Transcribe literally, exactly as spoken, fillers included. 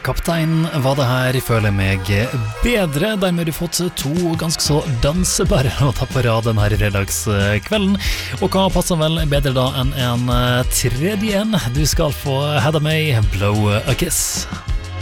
Kaptein var det her, jeg føler meg bedre. Dermed har du fått to ganske så dansebare låter på rad denne fredagskvelden. Og hva passer vel bedre da enn en tredje en? Du skal få Had I May, Blow a Kiss.